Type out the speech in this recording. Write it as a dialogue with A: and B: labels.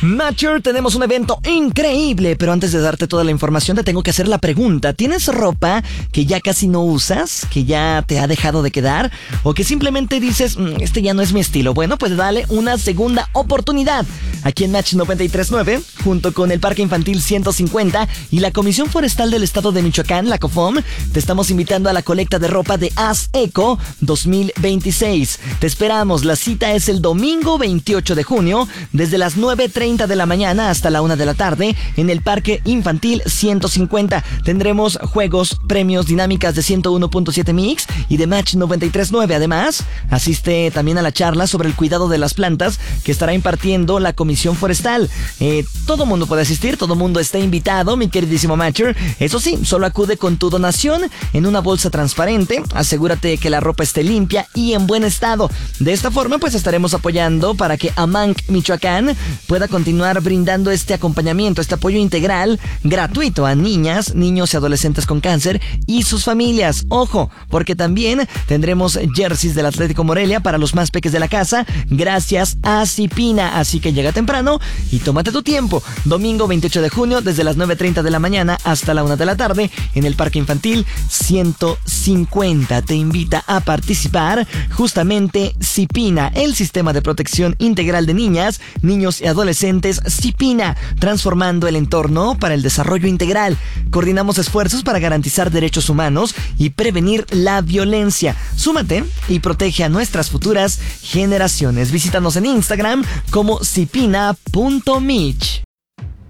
A: Mature, tenemos un evento increíble, pero antes de darte toda la información te tengo que hacer la pregunta. ¿Tienes ropa que ya casi no usas, que ya te ha dejado de quedar, o que simplemente dices, este ya no es mi estilo? Bueno, pues dale una segunda oportunidad. Aquí en Match 93.9, junto con el Parque Infantil 150 y la Comisión Forestal del Estado de Michoacán, la COFOM, te estamos invitando a la colecta de ropa de Haz Eco 2026. Te esperamos, la cita es el domingo 28 de junio, desde las 9:30 de la mañana hasta la 1 de la tarde, en el Parque Infantil 150. Tendremos juegos, premios, dinámicas de 101.7 Mix y de Match 93.9. Además, asiste también a la charla sobre el cuidado de las plantas que estará impartiendo la Comisión Forestal. Todo mundo puede asistir, todo mundo está invitado, mi queridísimo Matcher. Eso sí, solo acude con tu donación en una bolsa transparente. Asegúrate que la ropa esté limpia y en buen estado. De esta forma, pues estaremos apoyando para que Amanc, Michoacán, pueda continuar brindando este acompañamiento, este apoyo integral, gratuito a niñas, niños y adolescentes con cáncer y sus familias. Ojo, porque también tendremos jerseys del Atlético Morelia para los más peques de la casa, gracias a Cipina. Así que llega temprano y tómate tu tiempo. Domingo 28 de junio, desde las 9:30 de la mañana hasta la 1 de la tarde, en el Parque Infantil 150. Te invita a participar justamente Cipina, el Sistema de Protección Integral de Niñas, Niños y Adolescentes Cipina, transformando el entorno para el desarrollo integral. Coordinamos esfuerzos para garantizar derechos humanos y prevenir la violencia. Súmate y protege a nuestras futuras generaciones. Visítanos en Instagram como cipina.mich.